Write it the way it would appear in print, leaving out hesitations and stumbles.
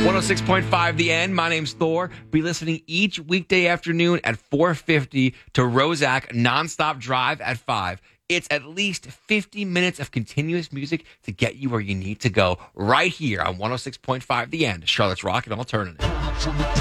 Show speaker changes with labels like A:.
A: 106.5 The End. My name's Thor. Be listening each weekday afternoon at 4:50 to Rozak Nonstop Drive at 5. It's at least 50 minutes of continuous music to get you where you need to go right here on 106.5 The End, Charlotte's Rock and Alternative.